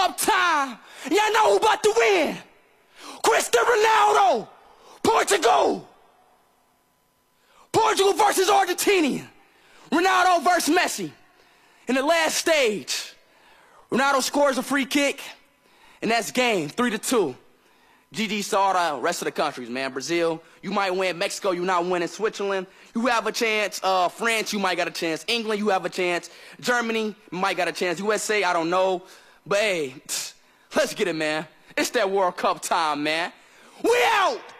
Cup time. Y'all know who about to win. Cristiano Ronaldo, Portugal. Portugal versus Argentina. Ronaldo versus Messi. In the last stage, Ronaldo scores a free kick, and that's game, 3-2. GG to all the rest of the countries, man. Brazil, you might win. Mexico, you not winning. Switzerland, you have a chance. France, you might got a chance. England, you have a chance. Germany, might got a chance. USA, I don't know. But hey, let's get it, man. It's that World Cup time, man. We out!